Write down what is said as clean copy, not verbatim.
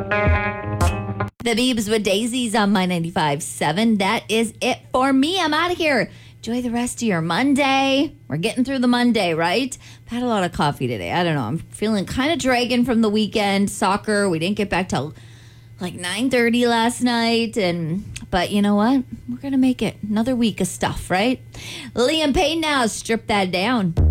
The Beebs with Daisies on my 95.7. That is it for me. I'm out of here. Enjoy the rest of your Monday. We're getting through the Monday, right? I've had a lot of coffee today. I don't know. I'm feeling kind of dragging from the weekend. Soccer. We didn't get back till like 9:30 last night. But you know what? We're going to make it another week of stuff, right? Liam Payne now. Strip that down.